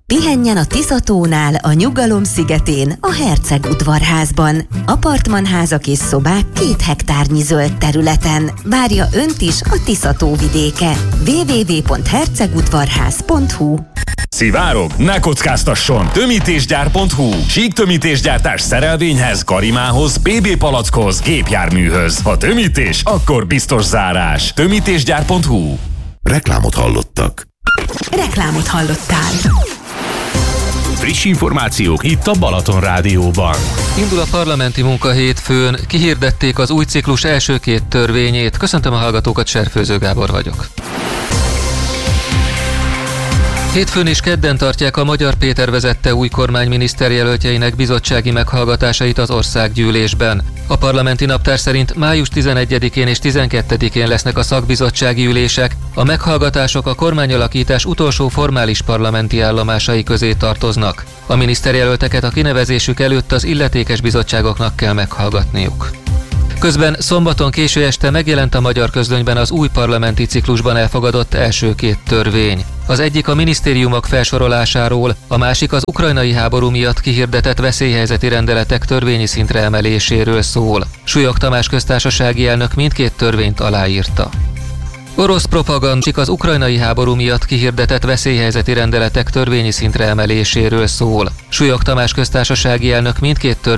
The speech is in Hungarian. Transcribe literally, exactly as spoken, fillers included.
Pihenjen a Tiszatónál, a Nyugalom szigetén, a Herceg udvarházban. Apartmanházak és szobák két hektárnyi zöld területen. Várja önt is a Tiszató vidéke. double-u double-u double-u pont hercegudvarház pont hu. Szivárog? Ne kockáztasson! tömítésgyár pont hu. Sík tömítésgyártás szerelvényhez, karimához, pé bé palackhoz, gépjárműhöz. Ha tömítés, akkor biztos zárás. tömítésgyár pont hu. Reklámot hallottak. Reklámot hallottál. Friss információk itt a Balaton Rádióban. Indul a parlamenti munka hétfőn, kihirdették az új ciklus első két törvényét. Köszöntöm a hallgatókat, Serfőző Gábor vagyok. Hétfőn és kedden tartják a Magyar Péter vezette új kormány miniszterjelöltjeinek bizottsági meghallgatásait az országgyűlésben. A parlamenti naptár szerint május tizenegyedikén és tizenkettedikén lesznek a szakbizottsági ülések, a meghallgatások a kormányalakítás utolsó formális parlamenti állomásai közé tartoznak. A miniszterjelölteket a kinevezésük előtt az illetékes bizottságoknak kell meghallgatniuk. Közben szombaton késő este megjelent a Magyar Közlönyben az új parlamenti ciklusban elfogadott első két törvény. Az egyik a minisztériumok felsorolásáról, a másik az ukrajnai háború miatt kihirdetett veszélyhelyzeti rendeletek törvényi szintre emeléséről szól. Súlyog Tamás köztársasági elnök mindkét törvényt aláírta. Orosz propagandik az ukrajnai háború miatt kihirdetett veszélyhelyzeti rendeletek törvényi szintre emeléséről szól. Súlyog Tamás köztársasági elnök mindkét törvényt